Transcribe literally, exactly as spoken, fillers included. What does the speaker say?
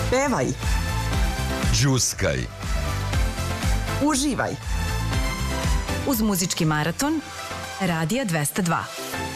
Pevaj. Đuskaj. Uživaj. Uz muzički maraton Radija dvesta dva.